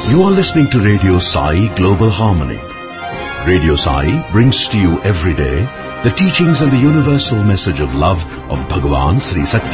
You are listening to Radio Sai Global Harmony. Radio Sai brings to you every day the teachings and the universal message of love of Bhagavan Sri Satya